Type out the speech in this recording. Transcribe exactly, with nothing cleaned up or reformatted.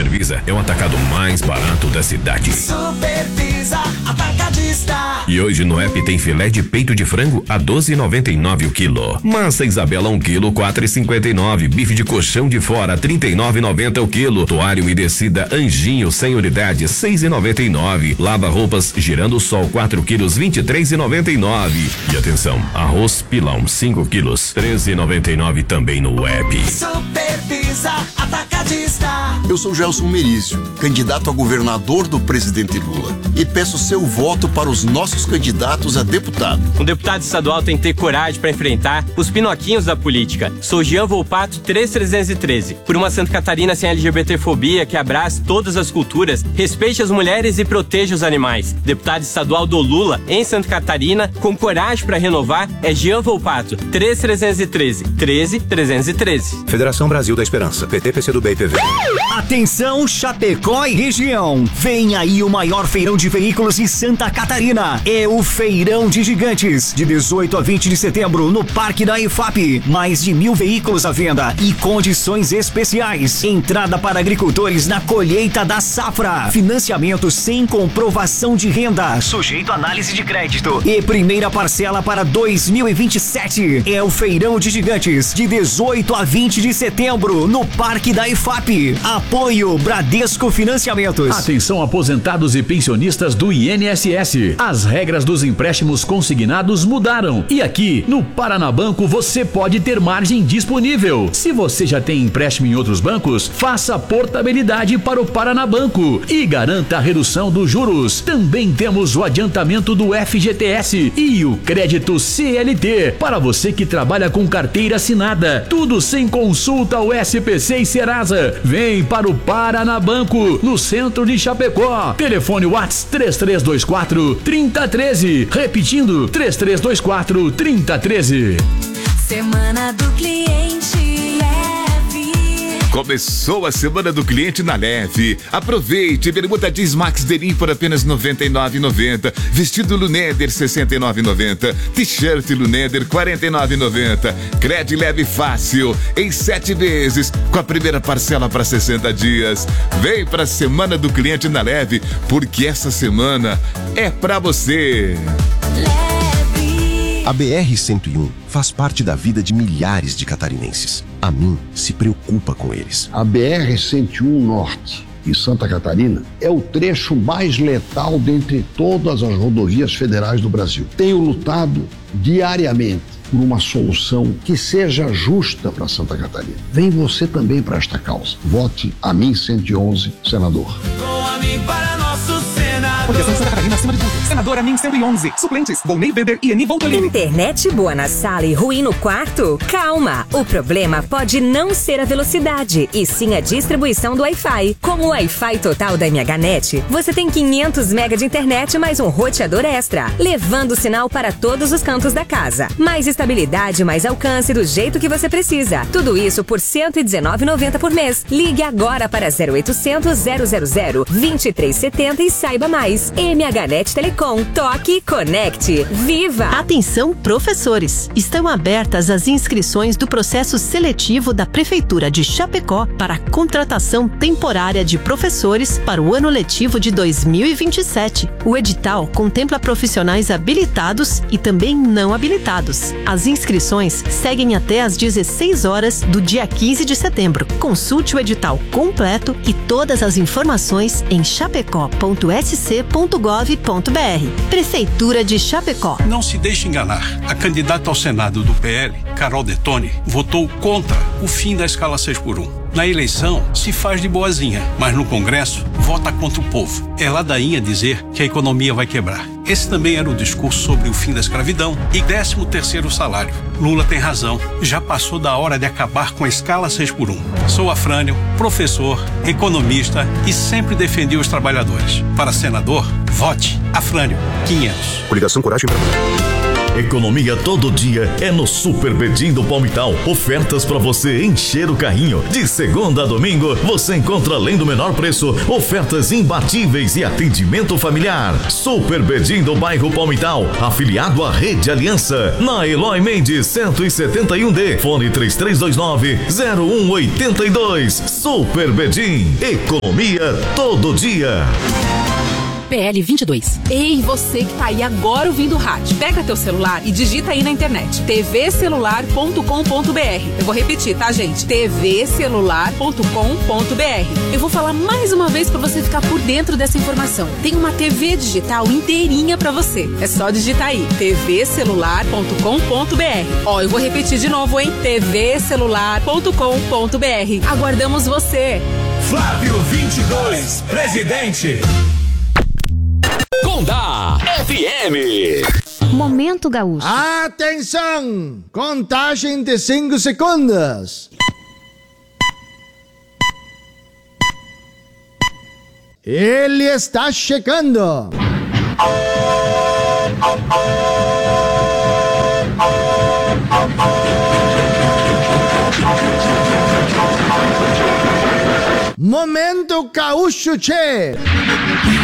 Supervisa é o atacado mais barato da cidade. Supervisa Atacadista. E hoje no app tem filé de peito de frango a doze e noventa e nove o quilo. Massa Isabela um quilo, quatro e cinquenta e nove. Bife de colchão de fora, trinta e nove e noventa o quilo. Toalha umedecida Anjinho cem unidades, seis e noventa e nove. Lava roupas Girando Sol quatro quilos, vinte e três e noventa e nove. E atenção, arroz pilão cinco quilos, treze e noventa e nove também no app. Supervisa Atacadista. Eu sou Gelson Merizio, candidato a governador do presidente Lula, e peço seu voto para os nossos candidatos a deputado. Um deputado estadual tem que ter coragem para enfrentar os pinoquinhos da política. Sou Jean Volpato três mil trezentos e treze. Por uma Santa Catarina sem LGBTfobia, que abrace todas as culturas, respeite as mulheres e proteja os animais. Deputado estadual do Lula em Santa Catarina, com coragem para renovar, é Jean Volpato três mil trezentos e treze. treze mil trezentos e treze. Federação Brasil da Esperança, P T, P C do B e P V. Atenção, Chapecó e região. Vem aí o maior feirão de veículos de Santa Catarina. É o Feirão de Gigantes, de dezoito a vinte de setembro, no Parque da I F A P. Mais de mil veículos à venda e condições especiais. Entrada para agricultores na colheita da safra. Financiamento sem comprovação de renda, sujeito à análise de crédito. E primeira parcela para dois mil e vinte e sete. É o Feirão de Gigantes, de dezoito a vinte de setembro, no Parque da I F A P. Apoio Bradesco Financiamentos. Atenção, aposentados e pensionistas do I N S S. As regras dos empréstimos consignados mudaram. E aqui, no Paranabanco, você pode ter margem disponível. Se você já tem empréstimo em outros bancos, faça portabilidade para o Paranabanco e garanta a redução dos juros. Também temos o adiantamento do F G T S e o crédito C L T para você que trabalha com carteira assinada. Tudo sem consulta ao S P C e Serasa. Vem para o Paranabanco, no centro de Chapecó. Telefone WhatsApp três três dois quatro, três zero um três. Repetindo, três três dois quatro, três zero um três. Semana do Cliente Leve. Começou a Semana do Cliente na Leve. Aproveite, bermuda jeans Max Denim por apenas noventa e nove reais e noventa centavos. Vestido Luneder sessenta e nove reais e noventa centavos. T-shirt Luneder quarenta e nove reais e noventa centavos. Crédito leve fácil em sete vezes com a primeira parcela para sessenta dias. Vem para a Semana do Cliente na Leve, porque essa semana é para você. A B R cento e um faz parte da vida de milhares de catarinenses. A mim se preocupa com eles. A B R cento e um Norte, em Santa Catarina, é o trecho mais letal dentre todas as rodovias federais do Brasil. Tenho lutado diariamente por uma solução que seja justa para Santa Catarina. Vem você também para esta causa. Vote a mim cento e onze, senador. Com a mim para nosso senador. Proteção Santa Catarina acima de tudo. Senador a mim cento e onze. Suplentes, Volney Weber e Eni Voltolini. Internet boa na sala e ruim no quarto? Calma, o problema pode não ser a velocidade, e sim a distribuição do Wi-Fi. Com o Wi-Fi total da MHNet, você tem quinhentos megabytes de internet mais um roteador extra, levando o sinal para todos os cantos da casa. Mais estabilidade, mais alcance do jeito que você precisa. Tudo isso por cento e dezenove reais e noventa centavos por mês. Ligue agora para zero oitocentos, zero zero zero, vinte e três setenta e saiba mais. MHNet Telecom. Toque, conecte, viva! Atenção, professores! Estão abertas as inscrições do processo seletivo da Prefeitura de Chapecó para a contratação temporária de professores para o ano letivo de dois mil e vinte e sete. O edital contempla profissionais habilitados e também não habilitados. As inscrições seguem até às dezesseis horas do dia quinze de setembro. Consulte o edital completo e todas as informações em chapecó ponto s c ponto gov ponto b r. Prefeitura de Chapecó. Não se deixe enganar. A candidata ao Senado do P L, Carol Detone, votou contra o fim da escala seis por um. Na eleição, se faz de boazinha, mas no Congresso, vota contra o povo. É ladainha dizer que a economia vai quebrar. Esse também era o discurso sobre o fim da escravidão e décimo terceiro salário. Lula tem razão. Já passou da hora de acabar com a escala seis por um. Sou Afrânio, professor, economista e sempre defendi os trabalhadores. Para senador, vote Afrânio quinhentos. Coligação Coragem para Economia todo dia é no Super Bedim do Palmital. Ofertas para você encher o carrinho. De segunda a domingo, você encontra, além do menor preço, ofertas imbatíveis e atendimento familiar. Super Bedim do bairro Palmital, afiliado à Rede Aliança, na Eloy Mendes cento e setenta e um D, fone três três dois nove, zero um oito dois. Super Bedim, economia todo dia. P L vinte e dois. Ei, você que tá aí agora ouvindo o rádio, pega teu celular e digita aí na internet t v celular ponto com ponto b r. Eu vou repetir, tá, gente? t v celular ponto com ponto b r. Eu vou falar mais uma vez pra você ficar por dentro dessa informação. Tem uma T V digital inteirinha pra você. É só digitar aí t v celular ponto com ponto b r. Ó, eu vou repetir de novo, hein? t v celular ponto com ponto b r. Aguardamos você. Flávio vinte e dois, presidente. Condá F M. Momento Gaúcho. Atenção! Contagem de cinco segundos. Ele está chegando. Momento Gaúcho, che.